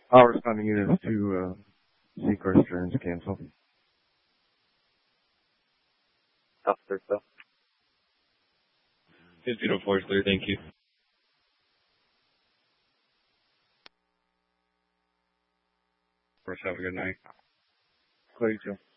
All responding units to Seacoast turns cancel. Officer, so. 204 is clear, thank you. Have a good night. Clear, too.